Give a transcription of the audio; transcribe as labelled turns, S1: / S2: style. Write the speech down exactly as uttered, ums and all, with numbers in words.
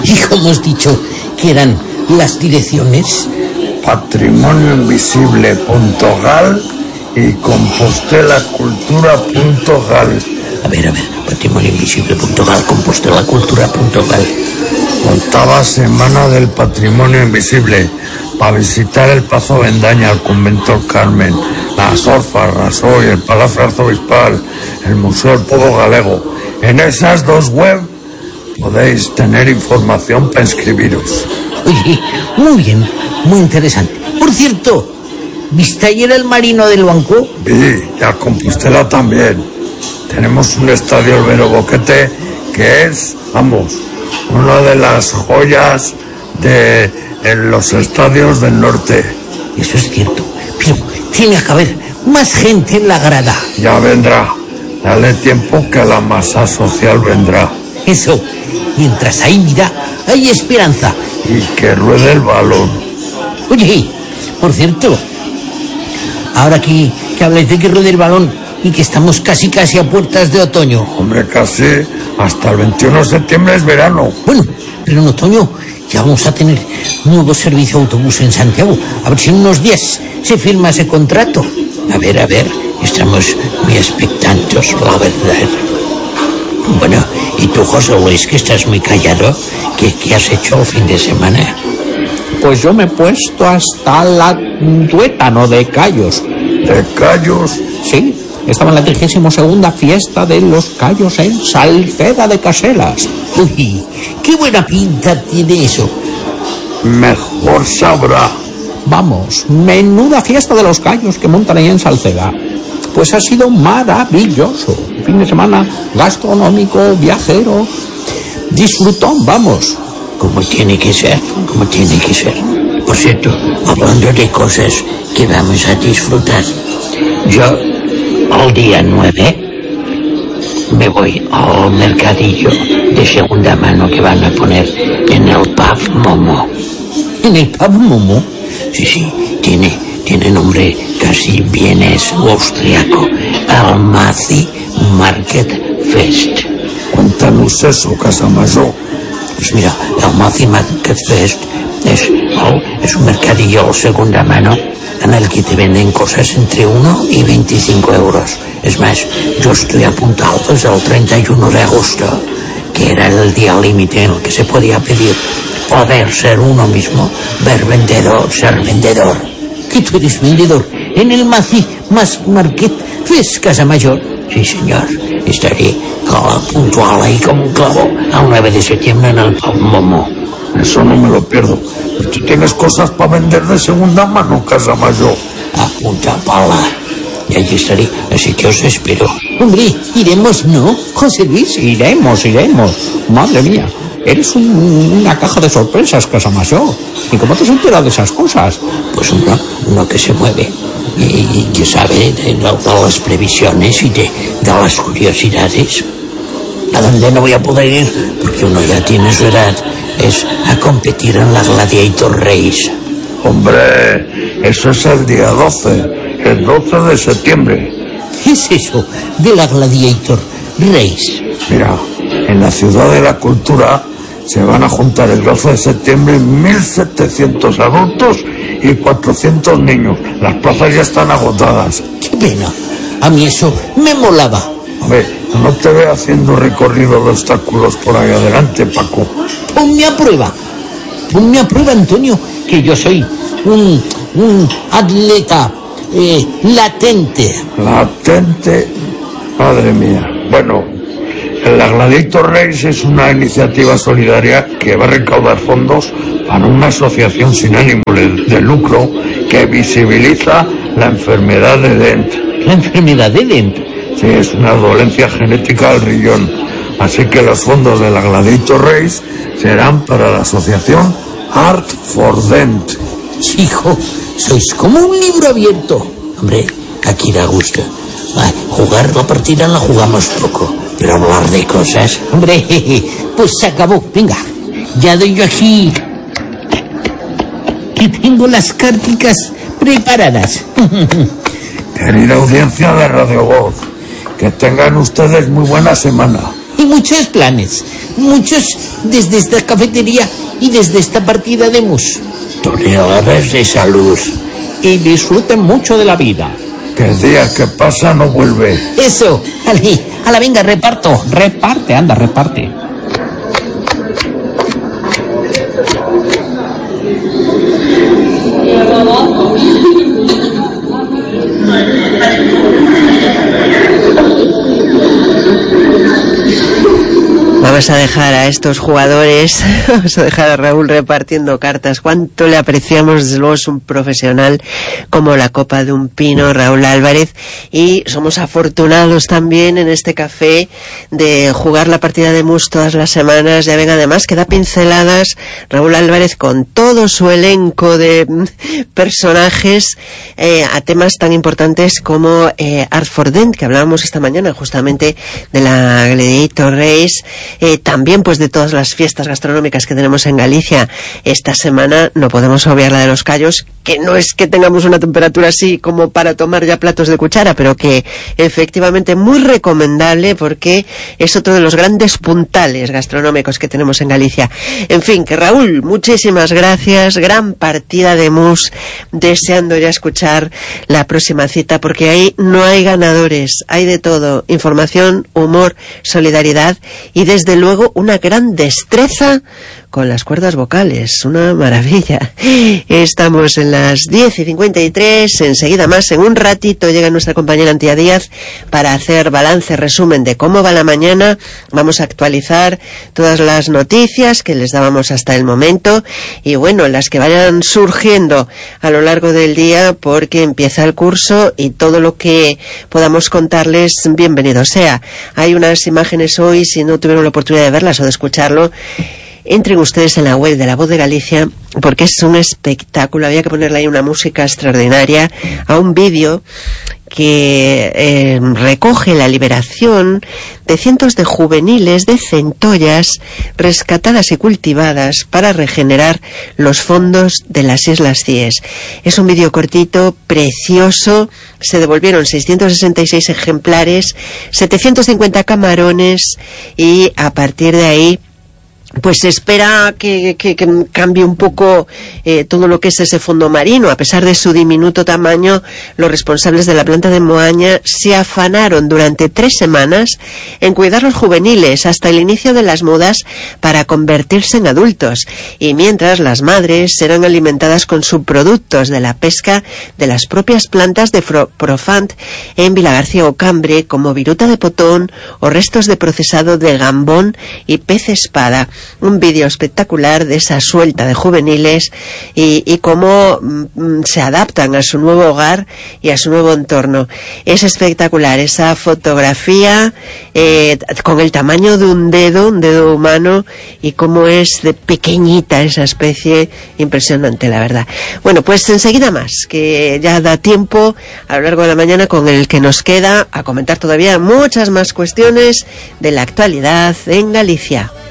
S1: ¿Y cómo has dicho que eran las direcciones?
S2: patrimonio invisible punto gal y compostela cultura punto gal.
S1: A ver, a ver, patrimonio invisible punto gal, compostela cultura punto gal.
S2: Octava semana del patrimonio invisible, para visitar el Pazo Bendaña, el Convento del Carmen, las Orfas, Rasoy, el Palacio Arzobispal, el Museo del Pueblo Galego. En esas dos web podéis tener información para inscribiros.
S1: Oye, muy bien, muy interesante. Por cierto, ¿viste ayer el Marino del Banco?
S2: Sí, y a Compostela también. Tenemos un estadio, el Vero Boquete, que es, vamos, una de las joyas de en los estadios del norte.
S1: Eso es cierto, pero tiene que haber más gente en la grada.
S2: Ya vendrá. Dale tiempo que la masa social vendrá.
S1: Eso, mientras hay vida, hay esperanza.
S2: Y que ruede el balón.
S1: Oye, por cierto, ahora que, que habláis de que ruede el balón y que estamos casi casi a puertas de otoño.
S2: Hombre, casi hasta el veintiuno de septiembre es verano.
S1: Bueno, pero en otoño ya vamos a tener nuevo servicio de autobús en Santiago. A ver si en unos días se firma ese contrato. A ver, a ver, estamos muy expectantes, la verdad. Bueno, ¿y tú, José Luis, que estás muy callado? ¿Qué, qué has hecho el fin de semana?
S3: Pues yo me he puesto hasta la tuétano de callos.
S2: ¿De callos?
S3: Sí, estaba en la trigésima segunda fiesta de los callos en Salceda de Caselas.
S1: Uy, qué buena pinta tiene eso.
S2: Mejor sabrá.
S3: Vamos, menuda fiesta de los callos que montan ahí en Salceda. Pues ha sido maravilloso. Fin de semana gastronómico, viajero, disfrutón, vamos.
S1: Como tiene que ser, como tiene que ser. Por cierto, hablando de cosas que vamos a disfrutar, yo el día nueve me voy al mercadillo de segunda mano que van a poner en el pub Momo. ¿En el pub Momo? Sí, sí, tiene, tiene nombre casi vienes austriaco. Almaty Market Fest.
S2: Cuéntanos eso, Casamayor.
S1: Pues mira, el Almaty Market Fest es, oh, es un mercadillo de segunda mano en el que te venden cosas entre uno y veinticinco euros. Es más, yo estoy apuntado desde el treinta y uno de agosto, que era el día límite en el que se podía pedir poder ser uno mismo, ver vendedor, ser vendedor. ¿Que tú eres vendedor en el Almaty Market Fest, Casamayor? Sí, señor. Estaré puntual ahí como un clavo al nueve de septiembre en el Pub Momo.
S2: Eso no me lo pierdo. ¿Tú tienes cosas para vender de segunda mano, Casamayor?
S1: Apunta, pala. Y allí estaré, así que os espero. Hombre, iremos, ¿no, José Luis?
S3: Iremos, iremos. Madre mía, eres un, una caja de sorpresas, Casamayor. ¿Y cómo te has enterado de esas cosas?
S1: Pues uno, uno que se mueve y, y que sabe de, de, de las previsiones y de, de las curiosidades. A donde no voy a poder ir, porque uno ya tiene su edad, es a competir en la Gladiator Race.
S2: Hombre, eso es el día doce, el doce de septiembre.
S1: ¿Qué es eso de la Gladiator Race?
S2: Mira, en la Ciudad de la Cultura se van a juntar el doce de septiembre mil setecientos adultos y cuatrocientos niños. Las plazas ya están agotadas.
S1: ¡Qué pena! A mí eso me molaba.
S2: A ver, no te veo haciendo recorrido de obstáculos por ahí adelante, Paco.
S1: Ponme a prueba. Ponme a prueba, Antonio, que yo soy un, un atleta eh, latente.
S2: Latente, madre mía. Bueno, la Gladiator Race es una iniciativa solidaria que va a recaudar fondos para una asociación sin ánimo de lucro que visibiliza la enfermedad de Dent.
S1: ¿La enfermedad de Dent?
S2: Sí, es una dolencia genética del riñón. Así que los fondos de la Gladiator Race serán para la asociación Art for Dent.
S1: Hijo, sois como un libro abierto. Hombre, aquí da gusto. Jugar la partida la jugamos poco, pero hablar de cosas, hombre, pues se acabó. Venga, ya doy yo aquí que tengo las carticas preparadas.
S2: Querida audiencia de Radio Voz, que tengan ustedes muy buena semana.
S1: y muchos planes, muchos desde esta cafetería y desde esta partida de mus.
S2: Toreadores de salud.
S3: Y disfruten mucho de la vida.
S2: Que el día que pasa no vuelve.
S1: Eso, Ali, a la venga, reparto.
S3: Reparte, anda, reparte.
S4: Vamos a dejar a estos jugadores, vamos a dejar a Raúl repartiendo cartas. Cuánto le apreciamos, desde luego es un profesional como la copa de un pino, Raúl Álvarez, y somos afortunados también en este café de jugar la partida de mus todas las semanas. Ya ven, además que da pinceladas Raúl Álvarez con todo su elenco de personajes eh, a temas tan importantes como eh, Art for Dent, que hablábamos esta mañana justamente de la Gladiator Race. Eh, también pues de todas las fiestas gastronómicas que tenemos en Galicia esta semana. No podemos obviar la de los Callos, que no es que tengamos una temperatura así como para tomar ya platos de cuchara, pero que efectivamente muy recomendable porque es otro de los grandes puntales gastronómicos que tenemos en Galicia. En fin, que Raúl, muchísimas gracias, gran partida de mus, deseando ya escuchar la próxima cita, porque ahí no hay ganadores, hay de todo, información, humor, solidaridad y desde Desde luego una gran destreza con las cuerdas vocales, una maravilla. Estamos en las diez y cincuenta y tres, enseguida más, en un ratito llega nuestra compañera Antía Díaz para hacer balance, resumen de cómo va la mañana. Vamos a actualizar todas las noticias que les dábamos hasta el momento y bueno, las que vayan surgiendo a lo largo del día, porque empieza el curso y todo lo que podamos contarles, bienvenido sea. Hay unas imágenes hoy, si no tuvieron la oportunidad de verlas o de escucharlo, entren ustedes en la web de La Voz de Galicia, porque es un espectáculo. Había que ponerle ahí una música extraordinaria a un vídeo que eh, recoge la liberación de cientos de juveniles de centollas rescatadas y cultivadas para regenerar los fondos de las Islas Cíes. Es un vídeo cortito, precioso. Se devolvieron seiscientos sesenta y seis ejemplares, setecientos cincuenta camarones y a partir de ahí pues se espera que, que, que cambie un poco eh, todo lo que es ese fondo marino. A pesar de su diminuto tamaño, los responsables de la planta de Moaña se afanaron durante tres semanas en cuidar los juveniles hasta el inicio de las mudas para convertirse en adultos, y mientras las madres eran alimentadas con subproductos de la pesca de las propias plantas de Profant en Vilagarcía o Cambre, como viruta de potón o restos de procesado de gambón y pez espada. Un vídeo espectacular de esa suelta de juveniles y, y cómo mm, se adaptan a su nuevo hogar y a su nuevo entorno. Es espectacular esa fotografía eh, con el tamaño de un dedo, un dedo humano, y cómo es de pequeñita esa especie. Impresionante, la verdad. Bueno, pues enseguida más, que ya da tiempo a lo largo de la mañana con el que nos queda a comentar todavía muchas más cuestiones de la actualidad en Galicia.